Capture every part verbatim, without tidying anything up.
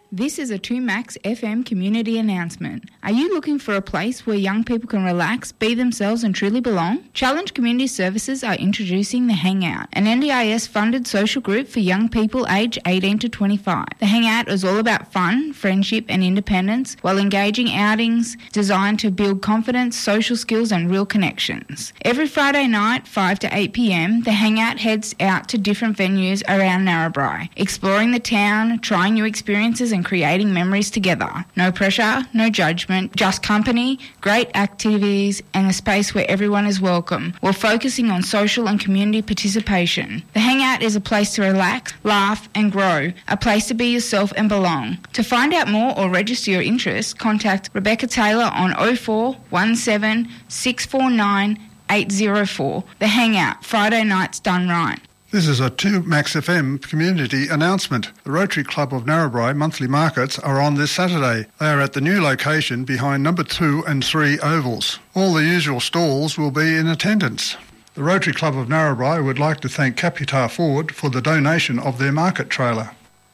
This is a two Max F M community announcement. Are you looking for a place where young people can relax, be themselves and truly belong? Challenge Community Services are introducing The Hangout, an N D I S-funded social group for young people aged eighteen to twenty-five. The Hangout is all about fun, friendship and independence while engaging outings designed to build confidence, social skills and real connections. Every Friday night, five to eight p.m, The Hangout heads out to different venues around Narrabri, exploring the town, trying new experiences and creating memories together. No pressure, no judgment, just company, great activities and a space where everyone is welcome, while focusing on social and community participation. The Hangout is a place to relax, laugh and grow, a place to be yourself and belong. To find out more or register your interest, contact Rebecca Taylor on oh four one seven six four nine eight oh four. The Hangout, Friday nights done right. This is a two Max F M community announcement. The Rotary Club of Narrabri monthly markets are on this Saturday. They are at the new location behind number two and three ovals. All the usual stalls will be in attendance. The Rotary Club of Narrabri would like to thank Capitar Ford for the donation of their market trailer.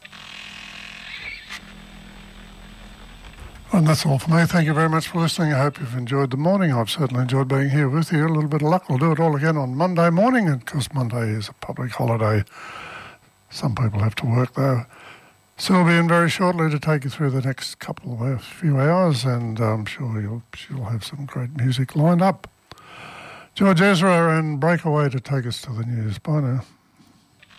And that's all for me. Thank you very much for listening. I hope you've enjoyed the morning. I've certainly enjoyed being here with you. A little bit of luck, we'll do it all again on Monday morning, and because Monday is a public holiday, some people have to work though. So we'll be in very shortly to take you through the next couple of uh, few hours, and I'm sure you'll, you'll have some great music lined up. George Ezra and Breakaway to take us to the news. Bye now.